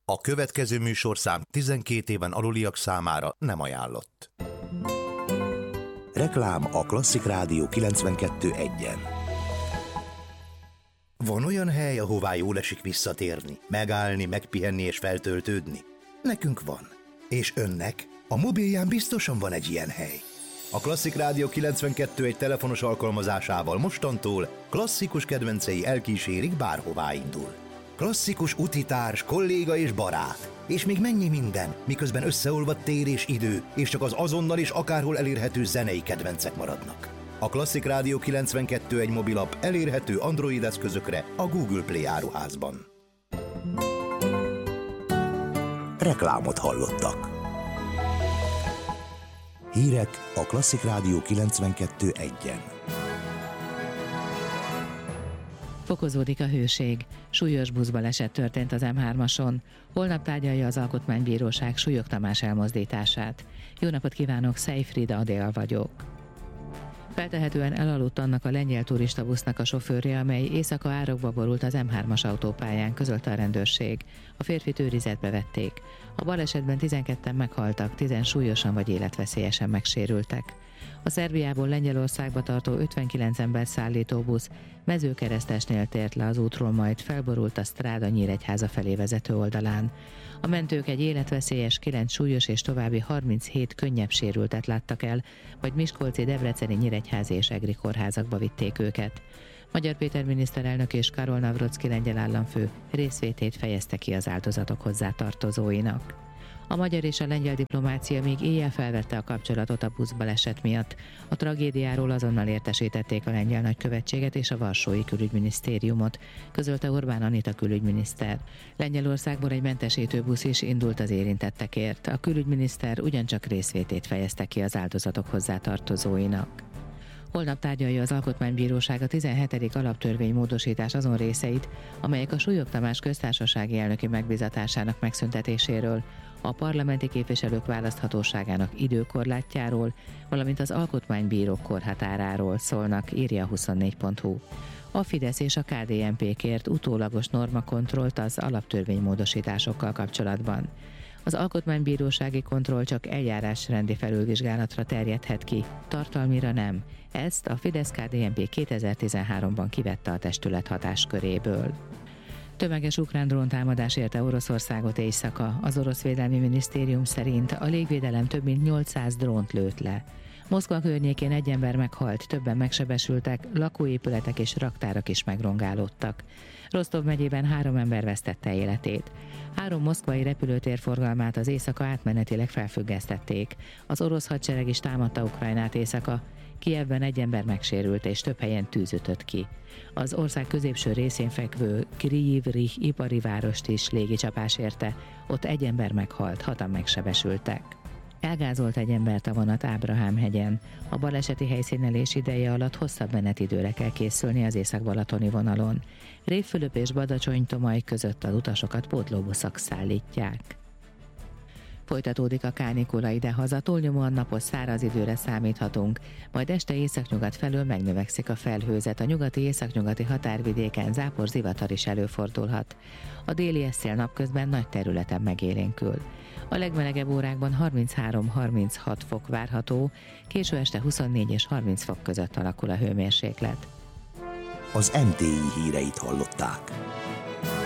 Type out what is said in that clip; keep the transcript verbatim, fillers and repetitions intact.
A következő műsorszám tizenkét éven aluliak számára nem ajánlott. Reklám a Klasszik Rádió kilencvenkettő egyen. Van olyan hely, ahová jól esik visszatérni, megállni, megpihenni és feltöltődni? Nekünk van. És önnek? A mobilján biztosan van egy ilyen hely. A Klasszik Rádió kilencvenkettő egy telefonos alkalmazásával mostantól klasszikus kedvencei elkísérik, bárhová indul. Klasszikus utitárs, kolléga és barát. És még mennyi minden, miközben összeolvadt tér és idő, és csak az azonnal és akárhol elérhető zenei kedvencek maradnak. A Klasszik Rádió kilencvenkettő egy mobilap elérhető Android eszközökre a Google Play áruházban. Reklámot hallottak. Hírek a Klasszik Rádió kilencvenkettő egyen. Fokozódik a hőség. Súlyos buszbaleset történt az em hármason. Holnap tárgyalja az Alkotmánybíróság Súlyog Tamás elmozdítását. Jó napot kívánok, Szejfrida Adél vagyok. Feltehetően elaludt annak a lengyel turistabusznak a sofőrje, amely éjszaka árokba borult az em hármas autópályán, közölte a rendőrség. A férfit őrizetbe vették. A balesetben tizenketten meghaltak, tízen súlyosan vagy életveszélyesen megsérültek. A Szerbiából Lengyelországba tartó ötvenkilenc ember szállító busz Mezőkeresztesnél tért le az útról, majd felborult a Stráda Nyíregyháza felé vezető oldalán. A mentők egy életveszélyes, kilenc súlyos és további harminchét könnyebb sérültet láttak el, vagy miskolci, debreceni, nyíregyházi és egri kórházakba vitték őket. Magyar Péter miniszterelnök és Karol Navrocki lengyel államfő részvétét fejezte ki az áldozatok hozzátartozóinak. A magyar és a lengyel diplomácia még éjjel felvette a kapcsolatot a buszbaleset miatt. A tragédiáról azonnal értesítették a lengyel nagykövetséget és a varsói külügyminisztériumot, közölte Orbán Anita külügyminiszter. Lengyelországból egy mentesítő busz is indult az érintettekért. A külügyminiszter ugyancsak részvétét fejezte ki az áldozatok hozzátartozóinak. Holnap tárgyalja az Alkotmánybíróság a tizenhetedik alaptörvény módosítás azon részeit, amelyek a Súlyog Tamás köztársasági elnöki megbízatásának megszüntetéséről, a parlamenti képviselők választhatóságának időkorlátjáról, valamint az alkotmánybírók korhatáráról szólnak, írja a huszonnégy pont hu. A Fidesz és a ká dé en pé kért utólagos normakontrollt az alaptörvénymódosításokkal kapcsolatban. Az alkotmánybírósági kontroll csak eljárásrendi felülvizsgálatra terjedhet ki, tartalmira nem. Ezt a Fidesz-ká dé en pé kétezer-tizenháromban kivette a testület hatásköréből. Tömeges ukrán dróntámadás érte Oroszországot éjszaka. Az orosz védelmi minisztérium szerint a légvédelem több mint nyolcszáz drónt lőtt le. Moszkva környékén egy ember meghalt, többen megsebesültek, lakóépületek és raktárak is megrongálódtak. Rostov megyében három ember vesztette életét. Három moszkvai repülőtér forgalmát az éjszaka átmenetileg felfüggesztették. Az orosz hadsereg is támadta Ukrajnát éjszaka. Kijevben egy ember megsérült és több helyen tűz ütött ki. Az ország középső részén fekvő Kryvyi-Rih ipari várost is légicsapás érte, ott egy ember meghalt, hatan megsebesültek. Elgázolt egy embert a vonat Ábrahám-hegyen. A baleseti helyszínelés ideje alatt hosszabb menetidőre kell készülni az észak-balatoni vonalon. Révfülöp és Badacsony-Tomaj között az utasokat pótlóbuszok szállítják. Folytatódik a kánikula idehaza, túlnyomóan napos száraz időre számíthatunk, majd este északnyugat felől megnövekszik a felhőzet, a nyugati északnyugati határvidéken zápor, zivatar is előfordulhat. A déli eszél napközben nagy területen megélénkül. A legmelegebb órákban harminchárom-harminchat fok várható, késő este huszonnégy és harminc fok között alakul a hőmérséklet. Az em té i híreit hallották.